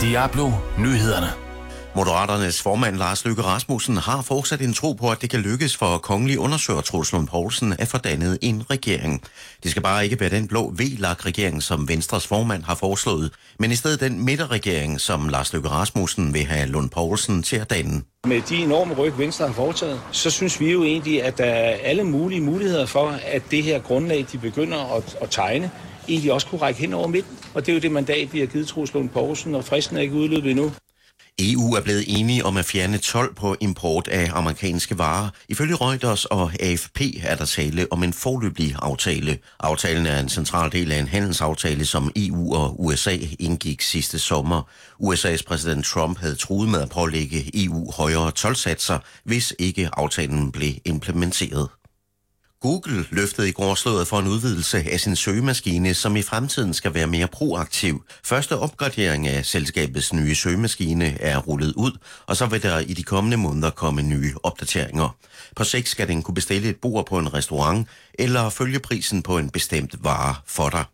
Diablo Nyhederne. Moderaternes formand Lars Løkke Rasmussen har fortsat en tro på, at det kan lykkes for kongelig undersøger Troels Lund Poulsen at få dannet en regering. Det skal bare ikke være den blå VLAK-regering, som Venstres formand har foreslået, men i stedet den midterregering, som Lars Løkke Rasmussen vil have Lund Poulsen til at danne. Med de enorme ryg, Venstre har foretaget, så synes vi jo egentlig, at der er alle mulige muligheder for, at det her grundlag, de begynder at tegne, egentlig også kunne række hen over midten. Og det er jo det mandat, vi har givet Troels Lund Poulsen, og fristen er ikke udløbet endnu. EU er blevet enige om at fjerne told på import af amerikanske varer. Ifølge Reuters og AFP er der tale om en foreløbig aftale. Aftalen er en central del af en handelsaftale, som EU og USA indgik sidste sommer. USA's præsident Trump havde truet med at pålægge EU højere toldsatser, hvis ikke aftalen blev implementeret. Google løftede i går sløret for en udvidelse af sin søgemaskine, som i fremtiden skal være mere proaktiv. Første opgradering af selskabets nye søgemaskine er rullet ud, og så vil der i de kommende måneder komme nye opdateringer. På sigt skal den kunne bestille et bord på en restaurant eller følge prisen på en bestemt vare for dig.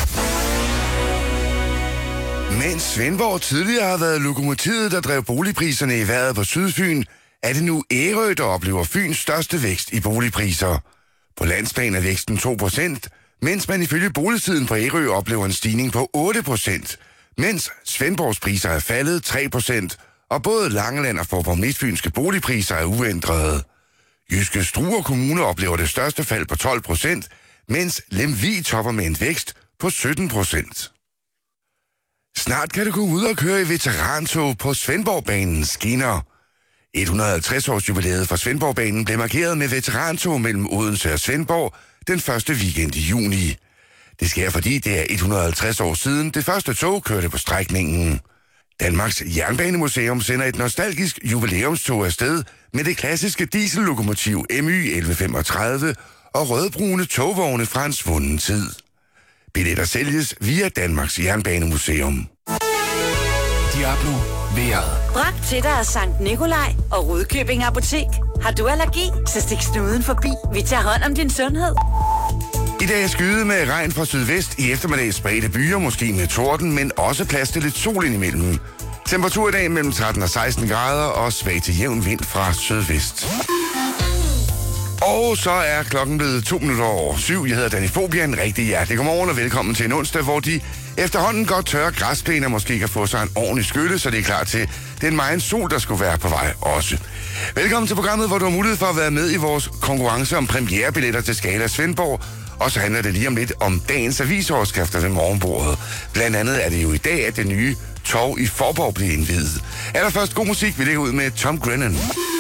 Mens Svendborg tidligere har været lokomotivet, der drev boligpriserne i vejret på Sydfyn, er det nu Ærø, der oplever Fyns største vækst i boligpriser. På landsplan er væksten 2%, mens man ifølge Boligtiden på Ærø oplever en stigning på 8%, mens Svendborgs priser er faldet 3%, og både Langeland og Faaborg Midtfynske boligpriser er uændrede. Jyske Struer Kommune oplever det største fald på 12%, mens Lemvig topper med en vækst på 17%. Snart kan det gå ud og køre i veterantog på Svendborgbanens skinner. 150-års jubilæet for Svendborgbanen blev markeret med veterantog mellem Odense og Svendborg den første weekend i juni. Det sker, fordi det er 150 år siden det første tog kørte på strækningen. Danmarks Jernbanemuseum sender et nostalgisk jubilæumstog afsted med det klassiske diesellokomotiv MY 1135 og rødbrune togvogne fra en svunden tid. Billetter sælges via Danmarks Jernbanemuseum. Diablo vejret. Bragt til dig af Sankt Nikolaj og Rudkøbing Apotek. Har du allergi, så stik snuden forbi. Vi tager hånd om din sundhed. I dag er skyet med regn fra sydvest, i eftermiddag spredte byer, måske med torden, men også plads til lidt sol indimellem. Temperatur i dag mellem 13 og 16 grader og svag til jævn vind fra sydvest. Og så er klokken blevet 7:02. Jeg hedder Danny Fobian. Rigtig hjertelig godmorgen og velkommen til en onsdag, hvor de efterhånden godt tørre græsplæner måske kan få sig en ordentlig skylle, så det er klar til den megen sol, der skulle være på vej også. Velkommen til programmet, hvor du har mulighed for at være med i vores konkurrence om premierebilletter til Scala Svendborg. Og så handler det lige om lidt om dagens avisoverskrifter ved morgenbordet. Blandt andet er det jo i dag, at det nye torv i Faaborg bliver indviet. Allerførst god musik, vi lægger ud med Tom Grennan.